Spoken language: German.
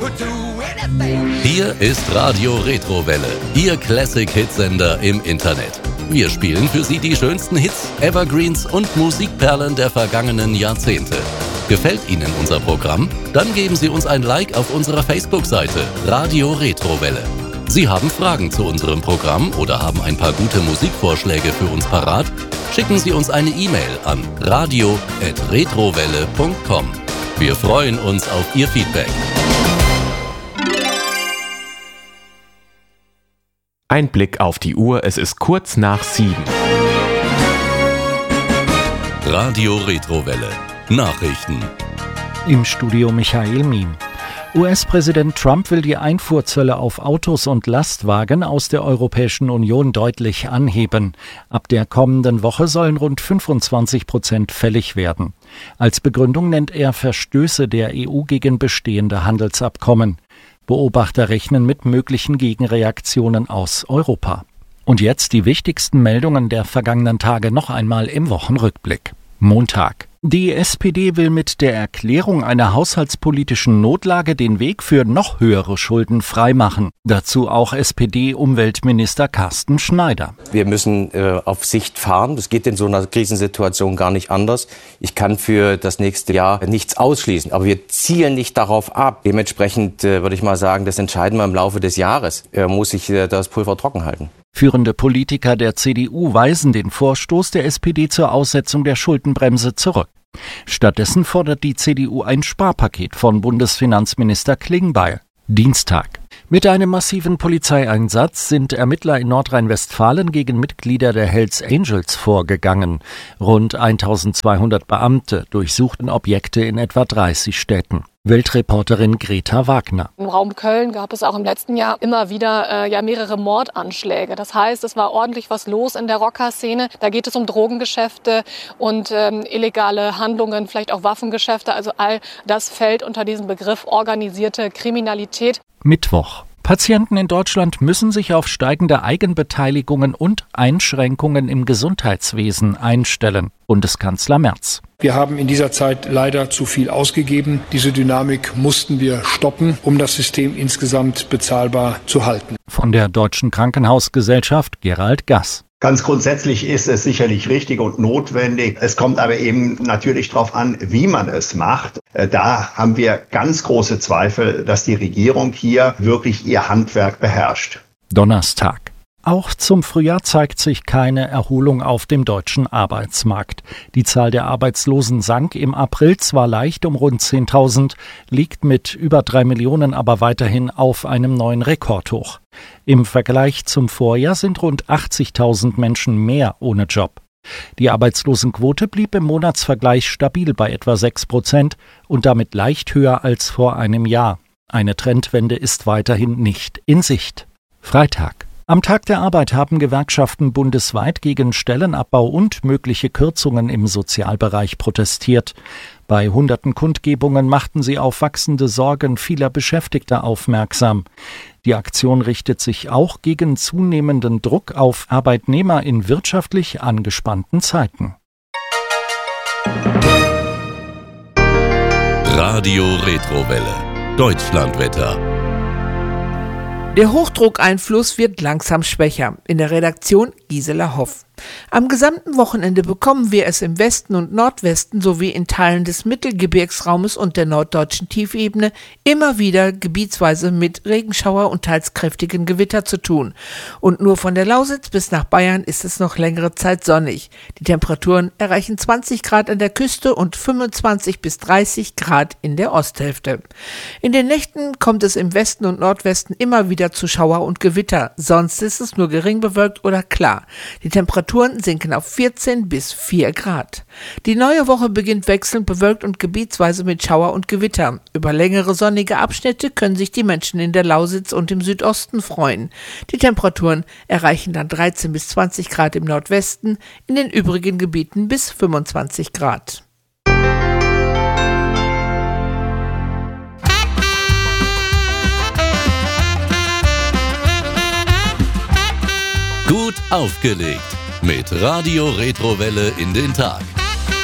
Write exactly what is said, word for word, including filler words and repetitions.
Hier ist Radio Retrowelle, Ihr Classic-Hitsender im Internet. Wir spielen für Sie die schönsten Hits, Evergreens und Musikperlen der vergangenen Jahrzehnte. Gefällt Ihnen unser Programm? Dann geben Sie uns ein Like auf unserer Facebook-Seite Radio Retrowelle. Sie haben Fragen zu unserem Programm oder haben ein paar gute Musikvorschläge für uns parat? Schicken Sie uns eine E-Mail an radio at retrowelle punkt com. Wir freuen uns auf Ihr Feedback. Ein Blick auf die Uhr, es ist kurz nach sieben. Radio Retrowelle. Nachrichten. Im Studio Michael Miem. U S-Präsident Trump will die Einfuhrzölle auf Autos und Lastwagen aus der Europäischen Union deutlich anheben. Ab der kommenden Woche sollen rund fünfundzwanzig Prozent fällig werden. Als Begründung nennt er Verstöße der E U gegen bestehende Handelsabkommen. Beobachter rechnen mit möglichen Gegenreaktionen aus Europa. Und jetzt die wichtigsten Meldungen der vergangenen Tage noch einmal im Wochenrückblick. Montag. Die S P D will mit der Erklärung einer haushaltspolitischen Notlage den Weg für noch höhere Schulden freimachen. Dazu auch S P D-Umweltminister Carsten Schneider. Wir müssen äh, auf Sicht fahren. Das geht in so einer Krisensituation gar nicht anders. Ich kann für das nächste Jahr nichts ausschließen. Aber wir zielen nicht darauf ab. Dementsprechend äh, würde ich mal sagen, das entscheiden wir im Laufe des Jahres. Äh, muss ich äh, das Pulver trocken halten. Führende Politiker der C D U weisen den Vorstoß der S P D zur Aussetzung der Schuldenbremse zurück. Stattdessen fordert die C D U ein Sparpaket von Bundesfinanzminister Klingbeil. Dienstag. Mit einem massiven Polizeieinsatz sind Ermittler in Nordrhein-Westfalen gegen Mitglieder der Hells Angels vorgegangen. Rund eintausendzweihundert Beamte durchsuchten Objekte in etwa dreißig Städten. Weltreporterin Greta Wagner. Im Raum Köln gab es auch im letzten Jahr immer wieder äh, ja mehrere Mordanschläge. Das heißt, es war ordentlich was los in der Rocker-Szene. Da geht es um Drogengeschäfte und ähm, illegale Handlungen, vielleicht auch Waffengeschäfte. Also all das fällt unter diesen Begriff organisierte Kriminalität. Mittwoch. Patienten in Deutschland müssen sich auf steigende Eigenbeteiligungen und Einschränkungen im Gesundheitswesen einstellen. Bundeskanzler Merz. Wir haben in dieser Zeit leider zu viel ausgegeben. Diese Dynamik mussten wir stoppen, um das System insgesamt bezahlbar zu halten. Von der Deutschen Krankenhausgesellschaft Gerald Gass. Ganz grundsätzlich ist es sicherlich richtig und notwendig. Es kommt aber eben natürlich darauf an, wie man es macht. Da haben wir ganz große Zweifel, dass die Regierung hier wirklich ihr Handwerk beherrscht. Donnerstag. Auch zum Frühjahr zeigt sich keine Erholung auf dem deutschen Arbeitsmarkt. Die Zahl der Arbeitslosen sank im April zwar leicht um rund zehntausend, liegt mit über drei Millionen aber weiterhin auf einem neuen Rekordhoch. Im Vergleich zum Vorjahr sind rund achtzigtausend Menschen mehr ohne Job. Die Arbeitslosenquote blieb im Monatsvergleich stabil bei etwa sechs Prozent und damit leicht höher als vor einem Jahr. Eine Trendwende ist weiterhin nicht in Sicht. Freitag. Am Tag der Arbeit haben Gewerkschaften bundesweit gegen Stellenabbau und mögliche Kürzungen im Sozialbereich protestiert. Bei hunderten Kundgebungen machten sie auf wachsende Sorgen vieler Beschäftigter aufmerksam. Die Aktion richtet sich auch gegen zunehmenden Druck auf Arbeitnehmer in wirtschaftlich angespannten Zeiten. Radio Retrowelle. Deutschlandwetter. Der Hochdruckeinfluss wird langsam schwächer. In der Redaktion Gisela Hoff. Am gesamten Wochenende bekommen wir es im Westen und Nordwesten sowie in Teilen des Mittelgebirgsraumes und der norddeutschen Tiefebene immer wieder gebietsweise mit Regenschauer und teils kräftigen Gewitter zu tun. Und nur von der Lausitz bis nach Bayern ist es noch längere Zeit sonnig. Die Temperaturen erreichen zwanzig Grad an der Küste und fünfundzwanzig bis dreißig Grad in der Osthälfte. In den Nächten kommt es im Westen und Nordwesten immer wieder zu Schauer und Gewitter. Sonst ist es nur gering bewölkt oder klar. Die Temperaturen sinken auf vierzehn bis vier Grad. Die neue Woche beginnt wechselnd bewölkt und gebietsweise mit Schauer und Gewitter. Über längere sonnige Abschnitte können sich die Menschen in der Lausitz und im Südosten freuen. Die Temperaturen erreichen dann dreizehn bis zwanzig Grad im Nordwesten, in den übrigen Gebieten bis fünfundzwanzig Grad. Gut aufgelegt. Mit Radio Retrowelle in den Tag.